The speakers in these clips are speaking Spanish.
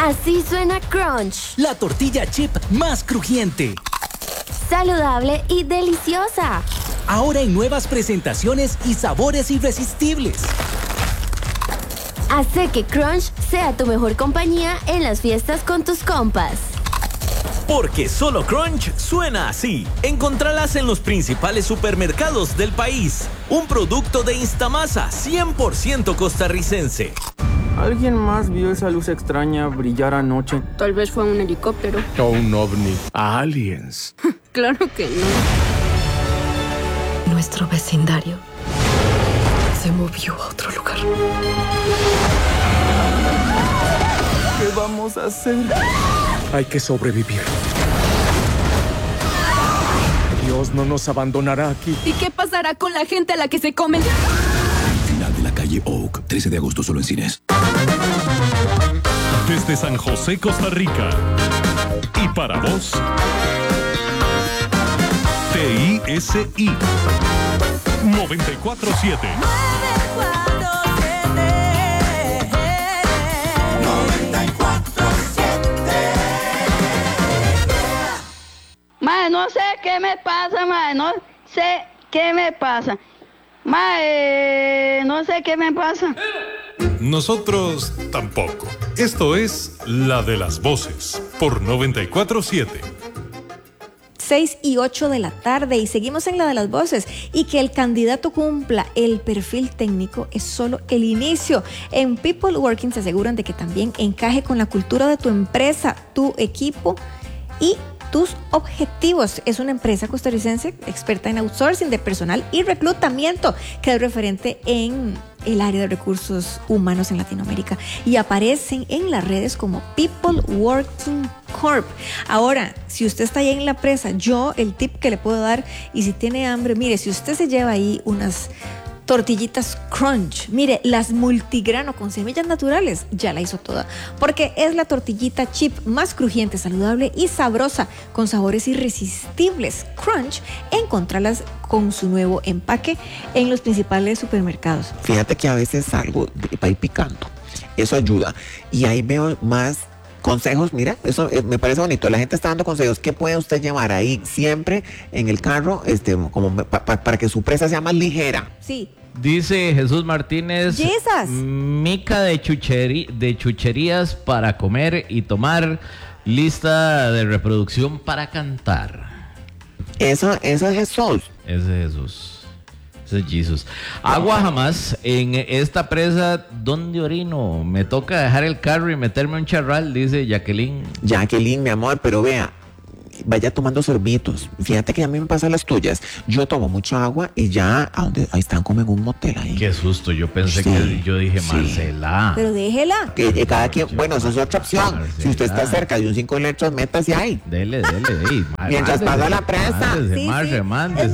Así suena Crunch. La tortilla chip más crujiente. Saludable y deliciosa. Ahora en nuevas presentaciones y sabores irresistibles. Hace que Crunch sea tu mejor compañía en las fiestas con tus compas. Porque solo Crunch suena así. Encontralas en los principales supermercados del país. Un producto de Instamasa 100% costarricense. ¿Alguien más vio esa luz extraña brillar anoche? Tal vez fue un helicóptero. O un ovni. Aliens. Claro que no. Nuestro vecindario se movió a otro lugar. ¿Qué vamos a hacer? Hay que sobrevivir. Dios no nos abandonará aquí. ¿Y qué pasará con la gente a la que se comen? Final de la calle Oak, 13 de agosto solo en cines. Desde San José, Costa Rica. Y para vos, TISI 94.7. Mae, no sé qué me pasa, mae, no sé qué me pasa. Mae, no sé qué me pasa. Nosotros tampoco. Esto es La de las Voces, por 94.7. 6:08 de la tarde y seguimos en La de las Voces. Y que el candidato cumpla el perfil técnico es solo el inicio. En People Working se aseguran de que también encaje con la cultura de tu empresa, tu equipo y tus objetivos. Es una empresa costarricense experta en outsourcing de personal y reclutamiento, que es referente en el área de recursos humanos en Latinoamérica y aparecen en las redes como People Working Corp. Ahora, si usted está ahí en la empresa, el tip que le puedo dar, y si tiene hambre, mire, si usted se lleva ahí unas tortillitas Crunch, mire, las multigrano con semillas naturales, ya la hizo toda, porque es la tortillita chip más crujiente, saludable y sabrosa, con sabores irresistibles. Crunch, encontrarlas con su nuevo empaque en los principales supermercados. Fíjate que a veces salgo para ir picando, eso ayuda, y ahí veo más consejos. Mira, eso me parece bonito. La gente está dando consejos. ¿Qué puede usted llevar ahí siempre en el carro, como para que su presa sea más ligera? Sí. Dice Jesús Martínez, Jesus. Mica de chucherías para comer y tomar, lista de reproducción para cantar. Eso es Jesús. Ese es Jesús. Ese es Jesús. Agua jamás. En esta presa, ¿dónde orino? Me toca dejar el carro y meterme un charral, dice Jacqueline. Jacqueline, mi amor, pero vea, vaya tomando sorbitos. Fíjate que a mí me pasan las tuyas. Yo tomo mucha agua y ya, ahí están como en un motel ahí. Qué susto, yo pensé que yo dije Marcela. Pero déjela. Que cada quien, bueno, esa es otra opción. Marcela. Si usted está cerca de un 5 litros, métase ahí. Dele. Mientras paga la presa. Es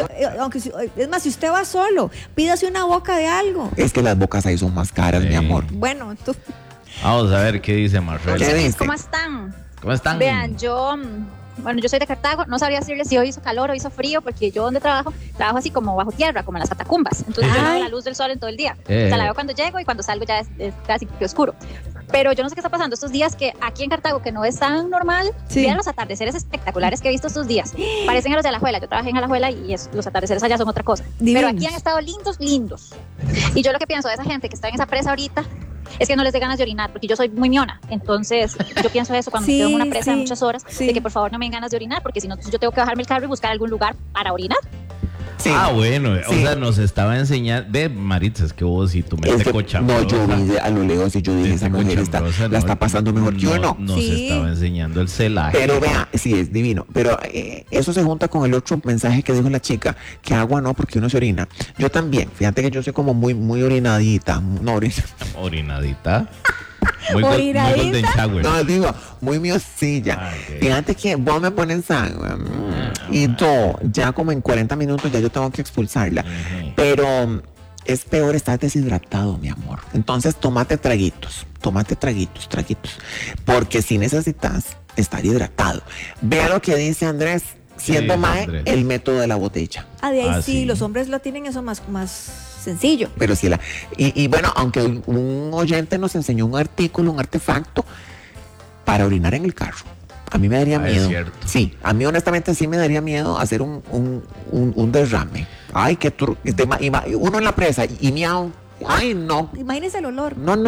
más, si usted va solo, pídase una boca de algo. Es que las bocas ahí son más caras, mi amor. Bueno, tú. Vamos a ver qué dice Marcela. ¿Qué dice? ¿Cómo están? ¿Cómo están? Vean, yo soy de Cartago, no sabría decirles si hoy hizo calor o hizo frío, porque yo donde trabajo así como bajo tierra, como en las catacumbas, entonces yo no veo la luz del sol en todo el día, o sea, la veo cuando llego y cuando salgo ya es casi que oscuro, pero yo no sé qué está pasando estos días, que aquí en Cartago, que no es tan normal, vean los atardeceres espectaculares que he visto estos días, parecen a los de Alajuela. Yo trabajé en Alajuela y los atardeceres allá son otra cosa, pero aquí han estado lindos, y yo lo que pienso de esa gente que está en esa presa ahorita es que no les dé ganas de orinar, porque yo soy muy miona, entonces yo pienso eso cuando me quedo en una presa de muchas horas, de que por favor no me den ganas de orinar, porque si no yo tengo que bajarme el carro y buscar algún lugar para orinar. Sí. Bueno, o sea, nos estaba enseñando. Ve, Maritza, es que vos y tú metes cochambrosa. No, yo vi a lo lejos y yo dije, esa mujer la está pasando mejor que uno. Nos estaba enseñando el celaje. Pero vea, sí, es divino. Pero eso se junta con el otro mensaje que dijo la chica, que agua no, porque uno se orina. Yo también, fíjate que yo soy como muy orinadita. ¿Orinadita? Muy golden shower. No, digo, muy miosilla. Okay. Fíjate que vos me pones sangre y yo, ya como en 40 minutos ya yo tengo que expulsarla. Pero es peor estar deshidratado, mi amor. Entonces tómate traguitos. Porque si necesitas estar hidratado. Vea lo que dice Andrés. Siendo más el método de la botella. De ahí sí, los hombres lo tienen eso más sencillo. Pero sí, y bueno, aunque un oyente nos enseñó un artículo, un artefacto para orinar en el carro. A mí me daría miedo. Es cierto. Sí, a mí honestamente sí me daría miedo hacer un derrame. Ay, uno en la presa y miau. Ay, no. Imagínese el olor. No.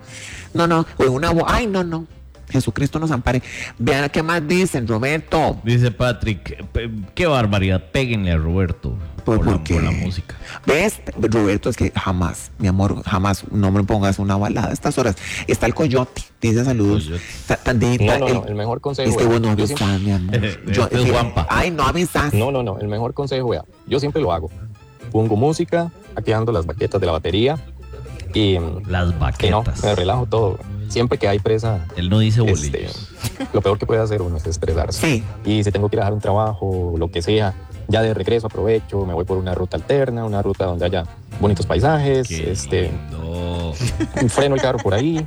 O en una ay, no. Jesucristo nos ampare. Vean qué más dicen, Roberto. Dice Patrick, qué barbaridad, péguenle a Roberto por la música. ¿Ves? Roberto, es que jamás, mi amor, jamás no me pongas una balada a estas horas. Está el coyote, dice saludos. No, el mejor consejo. Es que vos no avisas, mi amor. Es Juanpa. Ay, no avisas. No, el mejor consejo, vea, yo siempre lo hago. Pongo música, aquí ando las baquetas de la batería y... Las baquetas. Me relajo todo. Siempre que hay presa... Él no dice bolillos. Lo peor que puede hacer uno es estresarse. Sí. Y si tengo que ir a dejar un trabajo, lo que sea, ya de regreso aprovecho, me voy por una ruta alterna, una ruta donde haya bonitos paisajes, freno el carro por ahí,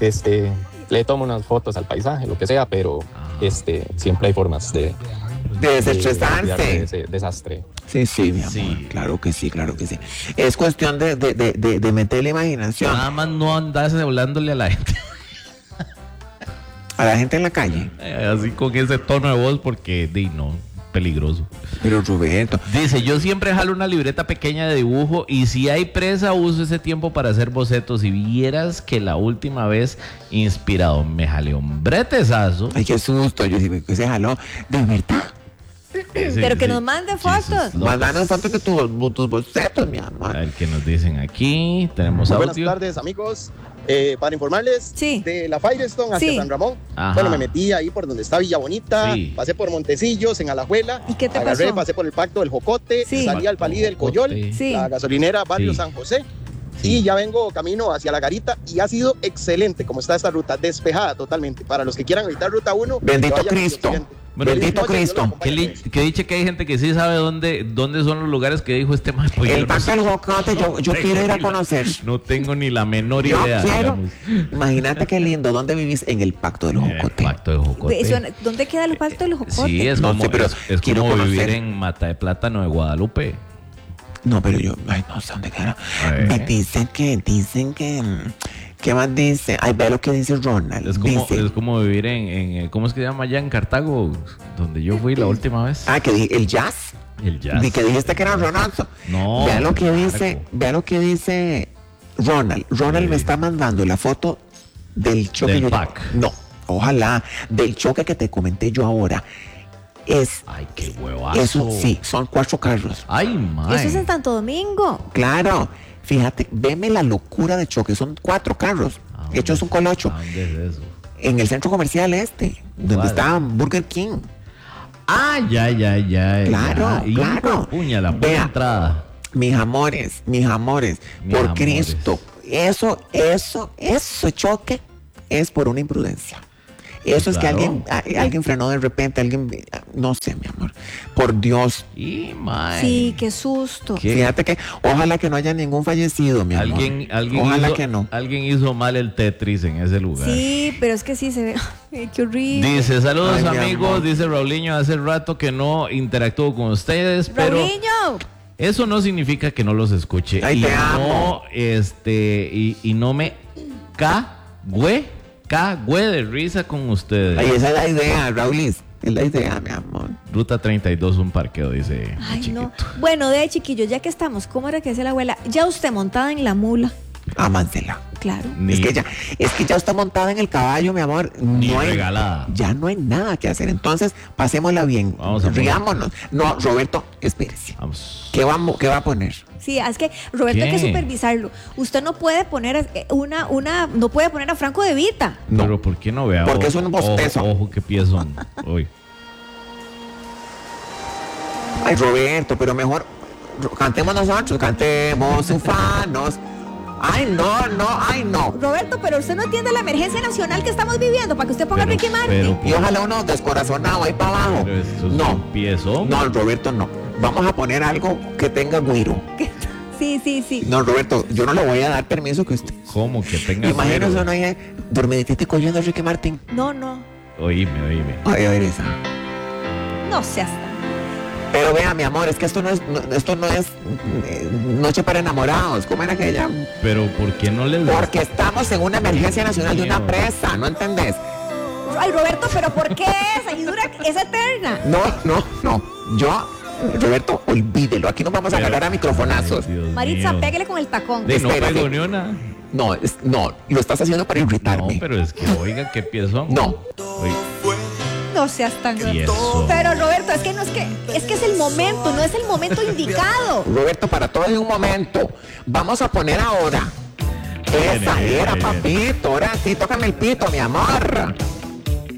le tomo unas fotos al paisaje, lo que sea, pero siempre hay formas de desestresarse. De ese desastre. Sí, mi amor. Sí. Claro que sí. Es cuestión de meter la imaginación. Nada más no andas hablándole a la gente. A la gente en la calle. Así con ese tono de voz porque no, peligroso. Pero Roberto. Dice, yo siempre jalo una libreta pequeña de dibujo y si hay presa uso ese tiempo para hacer bocetos. Y vieras que la última vez inspirado me jalé un bretesazo. Ay, qué susto. Yo digo que se jaló. ¿De verdad? Pero que nos mande fotos. Mandanos fotos de tus bocetos, mi amor. A ver qué nos dicen aquí. Tenemos audio. Buenas tardes, amigos. Para informarles de la Firestone hacia San Ramón. Ajá. Bueno, me metí ahí por donde está Villa Bonita, pasé por Montecillos, en Alajuela. ¿Y qué te pasó? Pasé por el Pacto del Jocote, salí al Palí del Coyol, la gasolinera Barrio San José. Y ya vengo camino hacia La Garita y ha sido excelente como está esta ruta, despejada totalmente. Para los que quieran evitar ruta 1, bendito Cristo. Bueno, bendito Cristo. Que dice que hay gente que sí sabe dónde son los lugares que dijo este más. El Pacto del Jocote, yo quiero ir a conocer. No tengo ni la menor idea. Imagínate qué lindo. ¿Dónde vivís? En el Pacto del Jocote. Pacto del Jocote. ¿Dónde queda el Pacto del Jocote? Sí, es como, es como vivir en Mata de Plátano de Guadalupe. No, pero yo, no sé dónde queda. Dicen que ¿qué más dice? Ay, ve lo que dice Ronald. Es como vivir en ¿cómo es que se llama allá en Cartago? Donde yo fui la última vez. Que dije, el jazz. De que dijiste que era Ronald. No. Vea lo que dice Ronald. Ronald me está mandando la foto del choque. Del pack. No, ojalá. Del choque que te comenté yo ahora. Ay, qué huevazo. Eso sí, son 4 carros. Ay, man. Eso es en Santo Domingo. Claro. Fíjate, veme la locura de choque. Son 4 carros hechos un colocho. ¿Dónde es eso? En el centro comercial donde está Burger King. Ya. Claro. Puña la entrada. Mis amores, por Cristo. Eso choque es por una imprudencia. Eso es que alguien frenó de repente, no sé, mi amor. Por Dios. Sí, qué susto. Fíjate que ojalá que no haya ningún fallecido, mi amor. Ojalá que no. Alguien hizo mal el Tetris en ese lugar. Sí, pero es que sí se ve. Ay, qué horrible. Dice, saludos amigos, dice Raulinho, hace rato que no interactúo con ustedes, pero ¡Raulinho! Eso no significa que no los escuche. Ay, te amo. Y no me cagüe de risa con ustedes. Ay, esa es la idea, Raulis. Es la idea, mi amor. Ruta 32, un parqueo, dice. Ay, no. Bueno, chiquillos, ya que estamos, ¿cómo era que decía la abuela? Ya usted montada en la mula. Amánsela. Claro. Es que ya está montada en el caballo, mi amor. Regalada. Ya no hay nada que hacer. Entonces, pasémosla bien. Riámonos. No, Roberto, espérese. Vamos. ¿Qué va a poner? Sí, es que Roberto hay que supervisarlo. Usted no puede poner no puede poner a Franco De Vita. No. Pero ¿por qué no vea? Porque es un bostezo. Ojo, qué pies son hoy. Ay, Roberto, pero mejor cantemos nosotros, cantemos ufanos. Ay, no. Roberto, pero usted no entiende la emergencia nacional que estamos viviendo para que usted ponga Ricky Martin. Y ojalá uno descorazonado ahí para abajo. No, Roberto, no. Vamos a poner algo que tenga güiro. Sí. No, Roberto, yo no le voy a dar permiso que usted. ¿Cómo que tenga güiro? Imagínese uno ahí dormiditito cogiendo a Ricky Martin. No. Oíme. Ay, a ver esa. No seas. Pero vea, mi amor, es que esto no es noche para enamorados. ¿Cómo era aquella? Pero ¿por qué no les? Porque estamos en una emergencia nacional de una presa, ¿no entendés? Ay, Roberto, ¿pero por qué esa? Y dura, es eterna. No. Roberto, olvídelo. Aquí nos vamos a agarrar a microfonazos. Maritza, pégale con el tacón. No pego ni una. No, lo estás haciendo para irritarme. No, pero es que, oiga, ¿qué pienso? No. No seas tan... Eso. Pero Roberto, es que es el momento, no es el momento indicado. Roberto, para todo hay un momento. Vamos a poner ahora. Esa era, papito. Ahora sí, tócame el pito, mi amor.